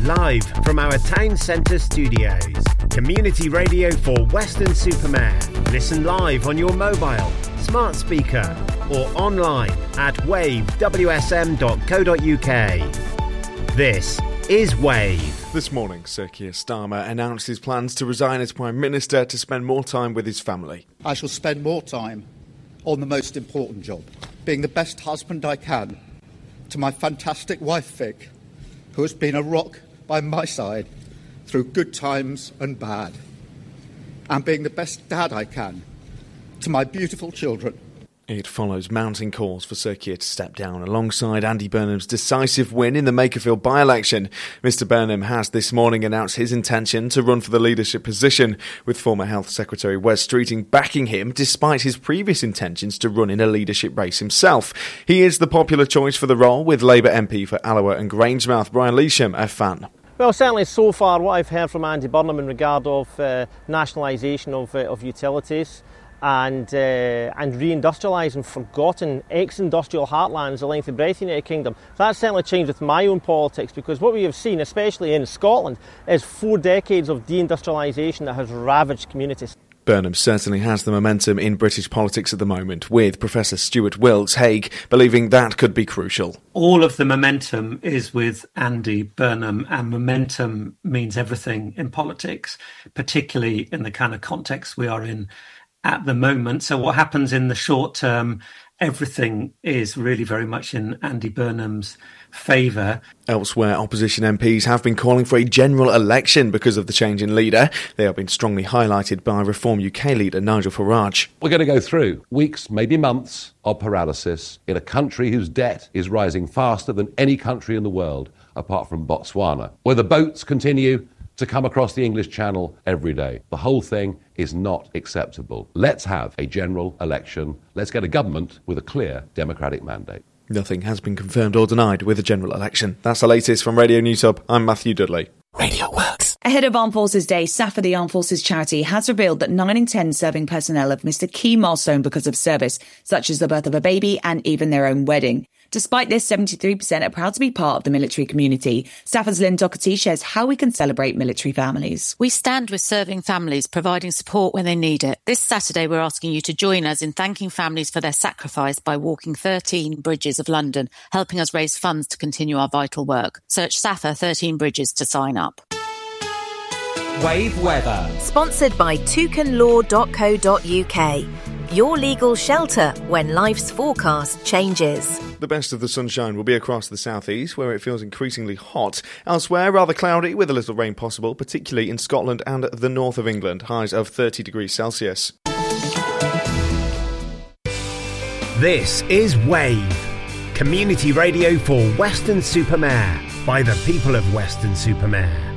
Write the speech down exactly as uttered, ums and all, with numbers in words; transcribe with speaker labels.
Speaker 1: Live from our town centre studios. Community radio for Weston-super-Mare. Listen live on your mobile, smart speaker or online at wave w s m dot co dot u k. This is Wave.
Speaker 2: This morning, Sir Keir Starmer announced his plans to resign as Prime Minister to spend more time with his family.
Speaker 3: I shall spend more time on the most important job, being the best husband I can to my fantastic wife Vic, who has been a rock by my side through good times and bad, and being the best dad I can to my beautiful children.
Speaker 2: It follows mounting calls for Sir Keir to step down alongside Andy Burnham's decisive win in the Makerfield by-election. Mister Burnham has this morning announced his intention to run for the leadership position, with former Health Secretary Wes Streeting backing him despite his previous intentions to run in a leadership race himself. He is the popular choice for the role, with Labour M P for Alloa and Grangemouth Brian Leesham a fan.
Speaker 4: Well, certainly so far what I've heard from Andy Burnham in regard of uh, nationalisation of, uh, of utilities and uh, and reindustrialising forgotten ex-industrial heartlands the length and breadth of the United Kingdom. That's certainly changed with my own politics, because what we have seen, especially in Scotland, is four decades of deindustrialisation that has ravaged communities.
Speaker 2: Burnham certainly has the momentum in British politics at the moment, with Professor Stuart Wilkes Haig believing that could be crucial.
Speaker 5: All of the momentum is with Andy Burnham, and momentum means everything in politics, particularly in the kind of context we are in at the moment. So what happens in the short term, everything is really very much in Andy Burnham's favour.
Speaker 2: Elsewhere, opposition M Ps have been calling for a general election because of the change in leader. They have been strongly highlighted by Reform U K leader Nigel Farage.
Speaker 6: We're going to go through weeks, maybe months, of paralysis in a country whose debt is rising faster than any country in the world, apart from Botswana, where the boats continue to come across the English Channel every day. The whole thing is not acceptable. Let's have a general election. Let's get a government with a clear democratic mandate.
Speaker 2: Nothing has been confirmed or denied with a general election. That's the latest from Radio News Hub. I'm Matthew Dudley.
Speaker 7: Radio Works. Ahead of Armed Forces Day, SAFA, the Armed Forces charity, has revealed that nine in ten serving personnel have missed a key milestone because of service, such as the birth of a baby and even their own wedding. Despite this, seventy-three percent are proud to be part of the military community. SAFA's Lynn Doherty shares how we can celebrate military families.
Speaker 8: We stand with serving families, providing support when they need it. This Saturday, we're asking you to join us in thanking families for their sacrifice by walking thirteen Bridges of London, helping us raise funds to continue our vital work. Search SAFA thirteen Bridges to sign up.
Speaker 9: Wave weather.
Speaker 10: Sponsored by toucan law dot co dot u k. Your legal shelter when life's forecast changes.
Speaker 2: The best of the sunshine will be across the southeast, where it feels increasingly hot. Elsewhere, rather cloudy with a little rain possible, particularly in Scotland and the north of England. Highs of thirty degrees Celsius.
Speaker 1: This is Wave, community radio for Weston-super-Mare by the people of Weston-super-Mare.